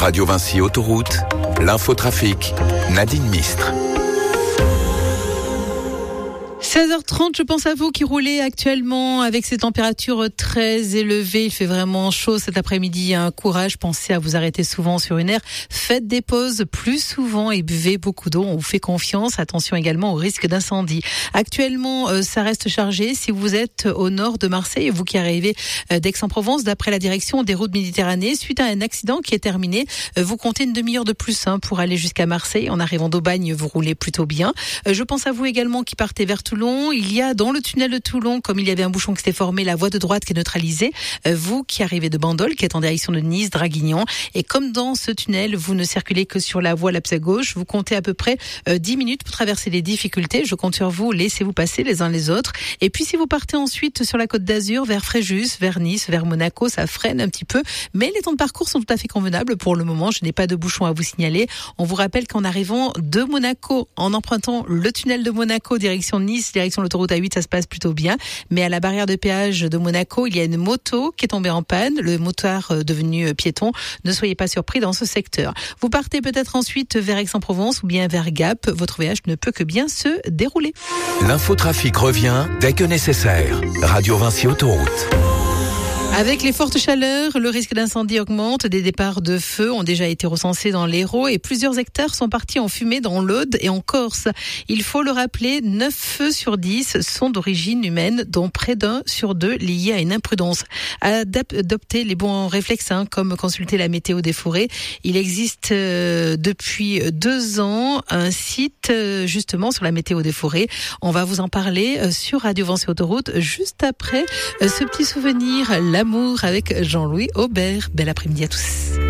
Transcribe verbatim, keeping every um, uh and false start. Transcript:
Radio Vinci Autoroute, l'infotrafic, Nadine Mistre. seize heures trente, je pense à vous qui roulez actuellement avec ces températures très élevées. Il fait vraiment chaud cet après-midi. Un courage, pensez à vous arrêter souvent sur une aire. Faites des pauses plus souvent et buvez beaucoup d'eau. On vous fait confiance. Attention également au risque d'incendie. Actuellement, euh, ça reste chargé. Si vous êtes au nord de Marseille, vous qui arrivez euh, d'Aix-en-Provence, d'après la direction des routes Méditerranée, suite à un accident qui est terminé, euh, vous comptez une demi-heure de plus hein, pour aller jusqu'à Marseille. En arrivant d'Aubagne, vous roulez plutôt bien. Euh, je pense à vous également qui partez vers Toulon. Il y a dans le tunnel de Toulon, comme il y avait un bouchon qui s'était formé, la voie de droite qui est neutralisée. Euh, vous qui arrivez de Bandol, qui est en direction de Nice, Draguignan, et comme dans ce tunnel, vous ne circulez que sur la voie l'axe à gauche, vous comptez à peu près euh, dix minutes pour traverser les difficultés. Je compte sur vous, laissez-vous passer les uns les autres. Et puis si vous partez ensuite sur la Côte d'Azur, vers Fréjus, vers Nice, vers Monaco, ça freine un petit peu, mais les temps de parcours sont tout à fait convenables pour le moment. Je n'ai pas de bouchon à vous signaler. On vous rappelle qu'en arrivant de Monaco, en empruntant le tunnel de Monaco, direction Nice, direction l'autoroute A huit, ça se passe plutôt bien. Mais à la barrière de péage de Monaco, il y a une moto qui est tombée en panne, le motard devenu piéton. Ne soyez pas surpris dans ce secteur. Vous partez peut-être ensuite vers Aix-en-Provence ou bien vers Gap. Votre voyage ne peut que bien se dérouler. L'infotrafic revient dès que nécessaire. Radio Vinci Autoroute. Avec les fortes chaleurs, le risque d'incendie augmente. Des départs de feu ont déjà été recensés dans l'Hérault et plusieurs hectares sont partis en fumée dans l'Aude et en Corse. Il faut le rappeler, neuf feux sur dix sont d'origine humaine, dont près d'un sur deux liés à une imprudence. Adopter les bons réflexes, hein, comme consulter la météo des forêts. Il existe euh, depuis deux ans un site euh, justement sur la météo des forêts. On va vous en parler euh, sur Radio Vinci Autoroute juste après euh, ce petit souvenir. L'amour avec Jean-Louis Aubert. Bel après-midi à tous.